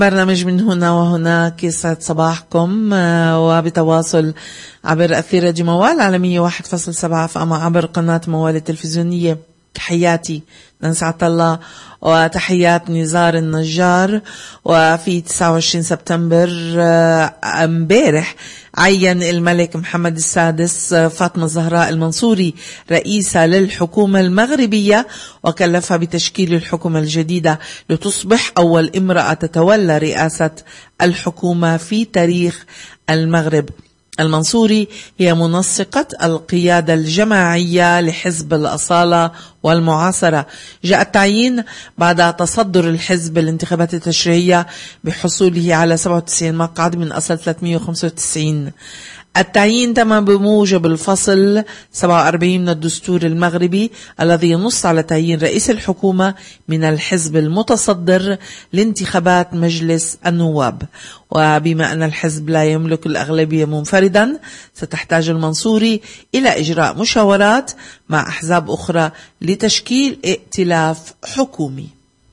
برنامج من هنا وهناك يسعد صباحكم وبتواصل عبر أثير راديو موال على 101.7 فأما عبر قناة موال التلفزيونية. تحياتي نسعة الله وتحيات نزار النجار. وفي 29 سبتمبر امبارح عين الملك محمد السادس فاطمة الزهراء المنصوري رئيسة للحكومة المغربية وكلفها بتشكيل الحكومة الجديدة لتصبح أول امرأة تتولى رئاسة الحكومة في تاريخ المغرب. المنصوري هي منسقة القيادة الجماعية لحزب الأصالة والمعاصرة. جاء التعيين بعد تصدر الحزب الانتخابات التشريعية بحصوله على 97 مقعد من أصل 395. التعيين تم بموجب الفصل 47 من الدستور المغربي الذي ينص على تعيين رئيس الحكومة من الحزب المتصدر لانتخابات مجلس النواب. وبما أن الحزب لا يملك الأغلبية منفردا ستحتاج المنصوري إلى إجراء مشاورات مع أحزاب أخرى لتشكيل ائتلاف حكومي.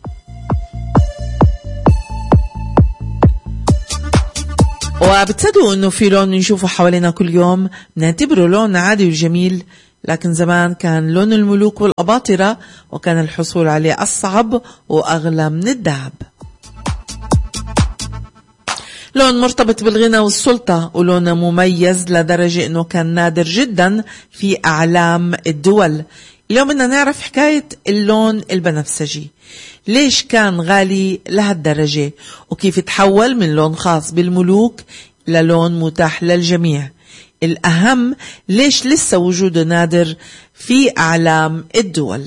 وبتصدقوا انه في لون نشوفه حوالينا كل يوم نعتبره لون عادي وجميل، لكن زمان كان لون الملوك والأباطرة وكان الحصول عليه أصعب وأغلى من الذهب. لون مرتبط بالغنى والسلطة ولون مميز لدرجة انه كان نادر جدا في أعلام الدول. اليوم بدنا نعرف حكاية اللون البنفسجي، ليش كان غالي لهالدرجة وكيف تحول من لون خاص بالملوك للون متاح للجميع. الأهم ليش لسه وجوده نادر في أعلام الدول.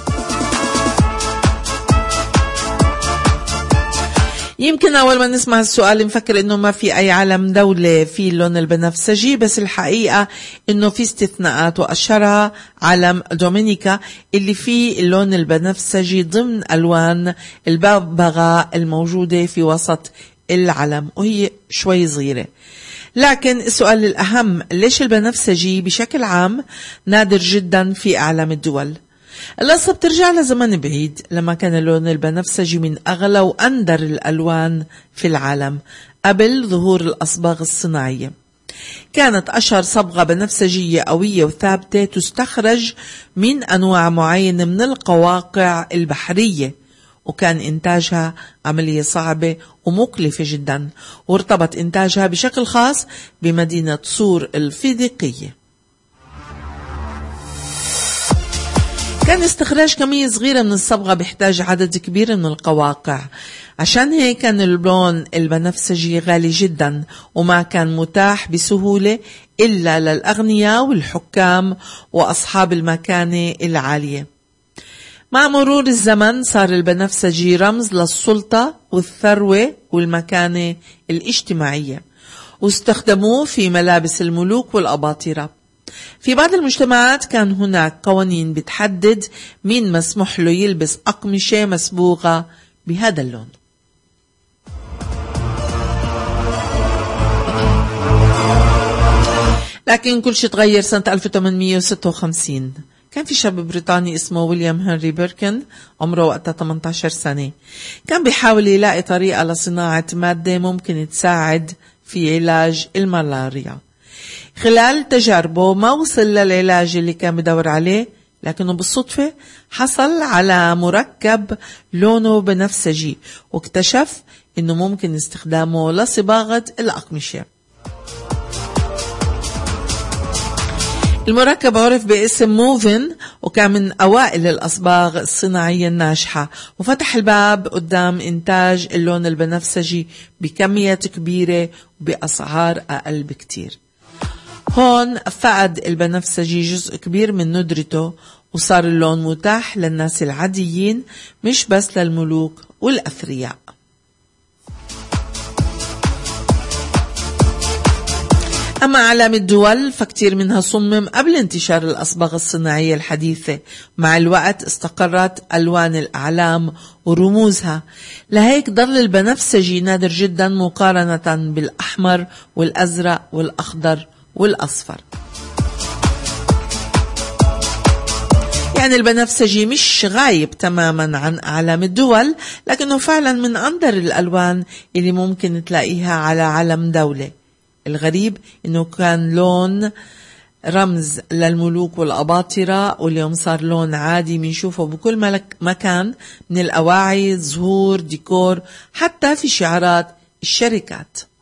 يمكن أول ما نسمع السؤال نفكر إنه ما في أي علم دولة في اللون البنفسجي، بس الحقيقة إنه في استثناءات وأشهرها علم دومينيكا اللي فيه اللون البنفسجي ضمن ألوان الببغاء الموجودة في وسط العلم وهي شوي صغيرة. لكن السؤال الأهم ليش البنفسجي بشكل عام نادر جدا في أعلام الدول؟ القصة بترجع لزمن بعيد لما كان اللون البنفسجي من أغلى وأندر الألوان في العالم قبل ظهور الأصباغ الصناعية. كانت أشهر صبغة بنفسجية قوية وثابتة تستخرج من أنواع معينة من القواقع البحرية، وكان إنتاجها عملية صعبة ومكلفة جدا، وارتبط إنتاجها بشكل خاص بمدينة صور الفينيقية. كان استخراج كمية صغيرة من الصبغة بيحتاج عدد كبير من القواقع، عشان هيك كان اللون البنفسجي غالي جدا وما كان متاح بسهولة إلا للأغنياء والحكام وأصحاب المكانة العالية. مع مرور الزمن صار البنفسجي رمز للسلطة والثروة والمكانة الاجتماعية، واستخدموه في ملابس الملوك والأباطرة. في بعض المجتمعات كان هناك قوانين بتحدد مين مسموح له يلبس أقمشة مصبوغة بهذا اللون. لكن كل شيء تغير سنة 1856. كان في شاب بريطاني اسمه ويليام هنري بيركن، عمره وقتها 18 سنة. كان بيحاول يلاقي طريقة لصناعة مادة ممكن تساعد في علاج الملاريا. خلال تجاربه ما وصل للعلاج اللي كان بدور عليه، لكنه بالصدفة حصل على مركب لونه بنفسجي واكتشف انه ممكن استخدامه لصباغة الأقمشة. المركب عرف باسم موفين وكان من أوائل الأصباغ الصناعية الناجحة، وفتح الباب قدام إنتاج اللون البنفسجي بكميات كبيرة وبأسعار أقل بكتير. هون فقد البنفسجي جزء كبير من ندرته وصار اللون متاح للناس العاديين مش بس للملوك والأثرياء. أما أعلام الدول فكتير منها صمم قبل انتشار الأصباغ الصناعية الحديثة. مع الوقت استقرت ألوان الأعلام ورموزها، لهيك ضل البنفسجي نادر جدا مقارنة بالأحمر والأزرق والأخضر والأصفر. كان البنفسجي مش غايب تماما عن أعلام الدول، لكنه فعلا من أندر الألوان اللي ممكن تلاقيها على علم دولة. الغريب إنه كان لون رمز للملوك والأباطرة، واليوم صار لون عادي بنشوفه بكل مكان، من الأواعي، زهور، ديكور، حتى في شعارات الشركات.